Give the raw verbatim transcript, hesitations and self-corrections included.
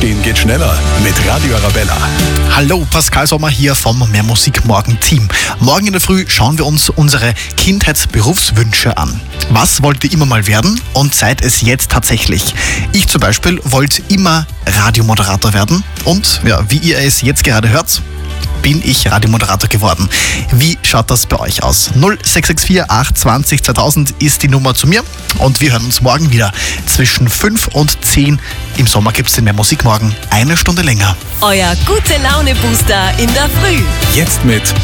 Aufstehen geht schneller mit Radio Arabella. Hallo, Pascal Sommer hier vom Mehr Musik Morgen Team. Morgen in der Früh schauen wir uns unsere Kindheitsberufswünsche an. Was wollt ihr immer mal werden und seid es jetzt tatsächlich? Ich zum Beispiel wollte immer Radiomoderator werden und ja, wie ihr es jetzt gerade hört, bin ich Radiomoderator geworden. Wie schaut das bei euch aus? null sechs sechs vier acht zwanzig zweitausend ist die Nummer zu mir und wir hören uns morgen wieder zwischen fünf und zehn. Im Sommer gibt es den Mehr Musik morgen eine Stunde länger. Euer Gute-Laune-Booster in der Früh. Jetzt mit